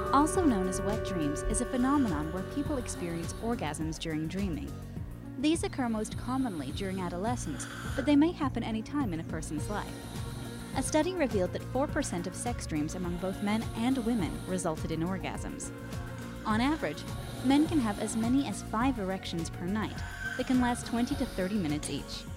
Also known as wet dreams is a phenomenon where people experience orgasms during dreaming. These occur most commonly during adolescence, but they may happen any time in a person's life. A study revealed that 4% of sex dreams among both men and women resulted in orgasms. On average, men can have as many as 5 erections per night that can last 20 to 30 minutes each.